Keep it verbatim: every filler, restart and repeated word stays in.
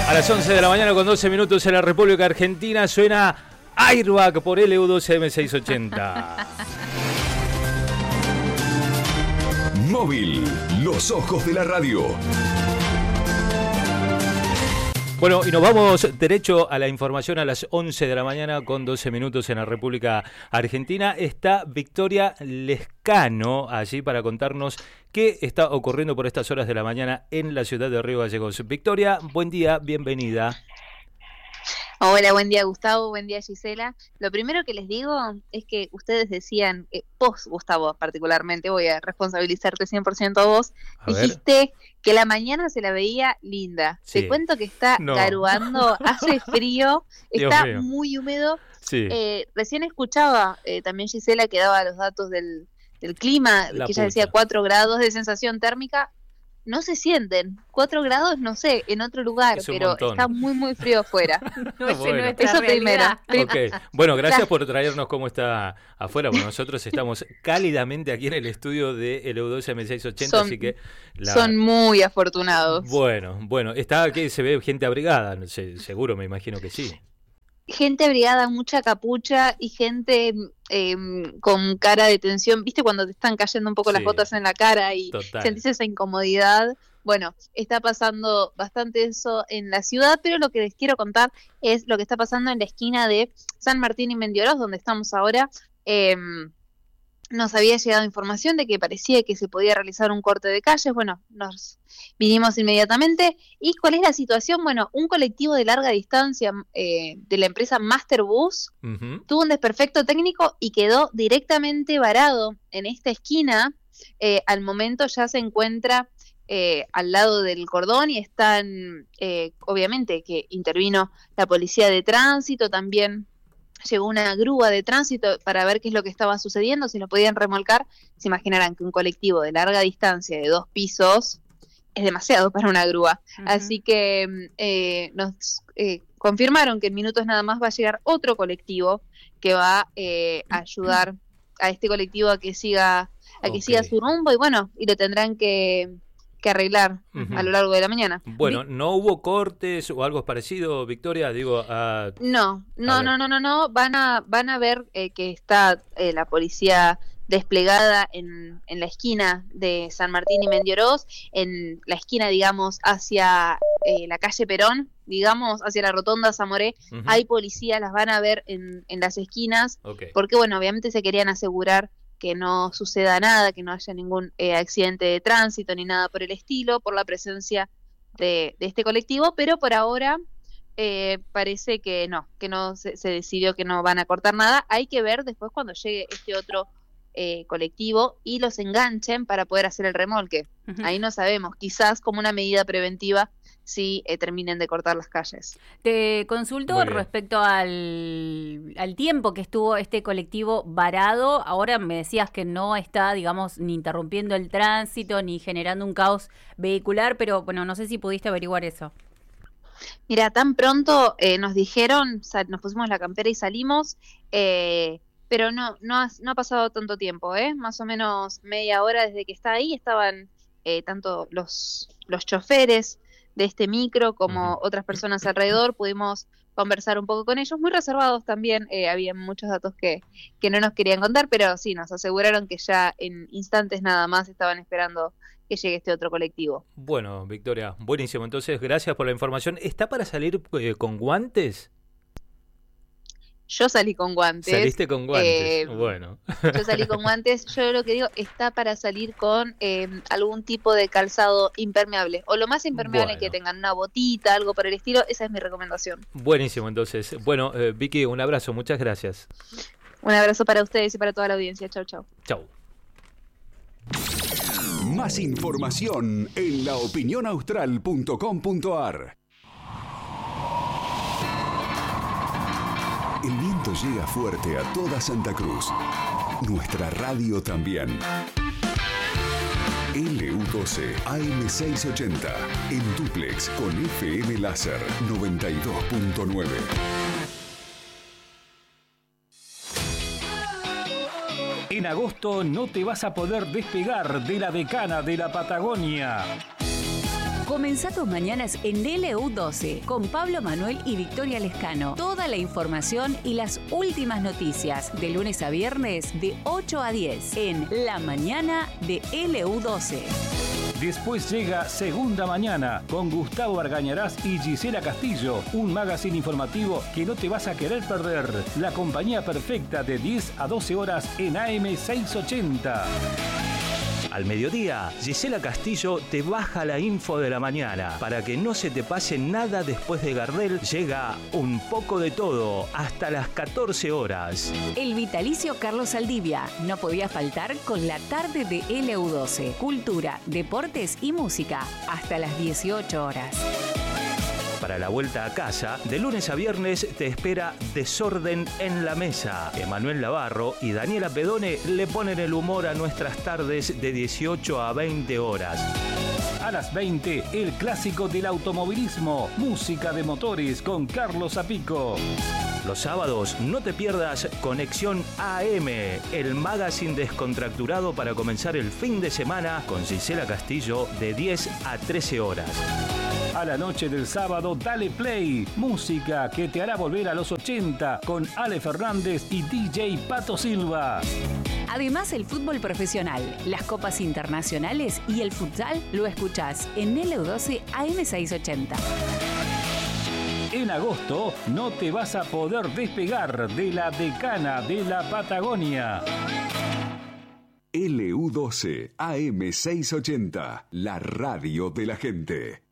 A las once de la mañana con doce minutos en la República Argentina suena Airbag por L U dos M seiscientos ochenta. Móvil, los ojos de la radio. Bueno, y nos vamos derecho a la información a las once de la mañana con doce minutos en la República Argentina. Está Victoria Lescano allí para contarnos qué está ocurriendo por estas horas de la mañana en la ciudad de Río Gallegos. Victoria, buen día, bienvenida. Hola, buen día Gustavo, buen día Gisela. Lo primero que les digo es que ustedes decían, eh, vos Gustavo particularmente, voy a responsabilizarte cien por ciento a vos, a dijiste ver. que la mañana se la veía linda. Sí. Te cuento que está no. garuando, hace frío, está muy húmedo. Sí. Eh, recién escuchaba eh, también Gisela que daba los datos del, del clima, la que ella decía cuatro grados de sensación térmica. No se sienten, cuatro grados, no sé, en otro lugar, pero montón. Está muy, muy frío afuera. No, bueno. Eso primero. Okay. Bueno, gracias por traernos cómo está afuera, porque nosotros estamos cálidamente aquí en el estudio de L U dos M seiscientos ochenta, son, así que... La... Son muy afortunados. Bueno, bueno, está aquí, se ve gente abrigada, seguro, me imagino que sí. Gente abrigada, mucha capucha y gente eh, con cara de tensión. ¿Viste cuando te están cayendo un poco sí, las gotas en la cara y total. Sentís esa incomodidad? Bueno, está pasando bastante eso en la ciudad, pero lo que les quiero contar es lo que está pasando en la esquina de San Martín y Mendioros, donde estamos ahora. Eh, nos había llegado información de que parecía que se podía realizar un corte de calles. Bueno, nos vinimos inmediatamente. ¿Y cuál es la situación? Bueno, un colectivo de larga distancia eh, de la empresa Masterbus uh-huh. tuvo un desperfecto técnico y quedó directamente varado en esta esquina. Eh, al momento ya se encuentra eh, al lado del cordón y están, eh, obviamente, que intervino la policía de tránsito también. Llegó una grúa de tránsito para ver qué es lo que estaba sucediendo, si lo podían remolcar. Se imaginarán que un colectivo de larga distancia de dos pisos es demasiado para una grúa. Uh-huh. Así que eh, nos eh, confirmaron que en minutos nada más va a llegar otro colectivo que va eh, a ayudar a este colectivo a que siga a que okay. siga su rumbo y bueno, y lo tendrán que... que arreglar uh-huh. a lo largo de la mañana. Bueno, ¿no hubo cortes o algo parecido, Victoria? Digo, a... No, no, no, no, no, no, van a van a ver eh, que está eh, la policía desplegada en, en la esquina de San Martín y Mendioros, en la esquina, digamos, hacia eh, la calle Perón, digamos, hacia la rotonda Zamoré, uh-huh. hay policías, las van a ver en, en las esquinas, okay. porque, bueno, obviamente se querían asegurar que no suceda nada, que no haya ningún eh, accidente de tránsito ni nada por el estilo, por la presencia de, de este colectivo, pero por ahora eh, parece que no, que no se, se decidió que no van a cortar nada. Hay que ver después cuando llegue este otro eh, colectivo y los enganchen para poder hacer el remolque. Uh-huh. Ahí no sabemos, quizás como una medida preventiva si eh, terminen de cortar las calles. Te consulto respecto al, al tiempo que estuvo este colectivo varado. Ahora me decías que no está, digamos, ni interrumpiendo el tránsito, ni generando un caos vehicular, pero bueno, no sé si pudiste averiguar eso. Mira, tan pronto eh, nos dijeron, sal, nos pusimos la campera y salimos, eh, pero no, no ha, no ha pasado tanto tiempo, ¿eh? Más o menos media hora desde que está ahí, estaban eh, tanto los, los choferes de este micro como uh-huh. otras personas alrededor, pudimos conversar un poco con ellos, muy reservados también, eh, había muchos datos que, que no nos querían contar, pero sí, nos aseguraron que ya en instantes nada más estaban esperando que llegue este otro colectivo. Bueno, Victoria, buenísimo, entonces gracias por la información. ¿Está para salir eh, con guantes? Yo salí con guantes. Saliste con guantes, eh, bueno. Yo salí con guantes, yo lo que digo, está para salir con eh, algún tipo de calzado impermeable, o lo más impermeable bueno. que tengan, una botita, algo por el estilo, esa es mi recomendación. Buenísimo, entonces. Bueno, eh, Vicky, un abrazo, muchas gracias. Un abrazo para ustedes y para toda la audiencia, chau, chau. Chau. Más información en la opinión austral punto com punto a r. El viento llega fuerte a toda Santa Cruz. Nuestra radio también. L U doce A M seiscientos ochenta. En dúplex con F M láser noventa y dos punto nueve. En agosto no te vas a poder despegar de la decana de la Patagonia. Comenzá tus mañanas en L U doce con Pablo Manuel y Victoria Lescano. Toda la información y las últimas noticias de lunes a viernes de ocho a diez en La Mañana de L U doce. Después llega Segunda Mañana con Gustavo Argañarás y Gisela Castillo, un magazine informativo que no te vas a querer perder. La compañía perfecta de diez a doce horas en A M seiscientos ochenta. Al mediodía, Gisela Castillo te baja la info de la mañana. Para que no se te pase nada después de Gardel, llega Un poco de todo hasta las catorce horas. El vitalicio Carlos Saldivia no podía faltar con la tarde de L U doce. Cultura, deportes y música hasta las dieciocho horas. Para la vuelta a casa, de lunes a viernes te espera Desorden en la Mesa. Emanuel Navarro y Daniela Pedone le ponen el humor a nuestras tardes de dieciocho a veinte horas. A las veinte, el clásico del automovilismo, música de motores con Carlos Zapico. Los sábados no te pierdas Conexión A M, el magazine descontracturado para comenzar el fin de semana con Gisela Castillo de diez a trece horas. A la noche del sábado, dale play. Música que te hará volver a los ochenta con Ale Fernández y D J Pato Silva. Además, el fútbol profesional, las copas internacionales y el futsal lo escuchás en L U doce A M seiscientos ochenta. En agosto no te vas a poder despegar de la decana de la Patagonia. L U doce A M seiscientos ochenta, la radio de la gente.